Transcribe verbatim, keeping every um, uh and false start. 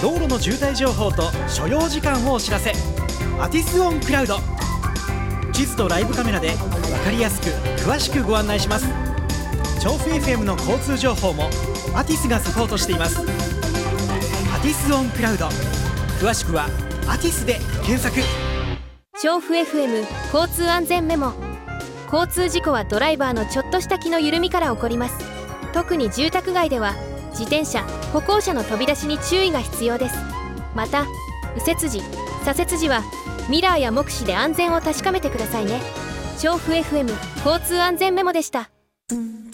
道路の渋滞情報と所要時間をお知らせ。アティスオンクラウド。地図とライブカメラで分かりやすく詳しくご案内します。調布 エフエム の交通情報もアティスがサポートしています。アティスオンクラウド、詳しくはアティスで検索。 調布 エフエム 交通安全メモ。交通事故はドライバーのちょっとした気の緩みから起こります。特に住宅街では自転車、歩行者の飛び出しに注意が必要です。また右折時、左折時はミラーや目視で安全を確かめてくださいね。調布 エフエム 交通安全メモでした。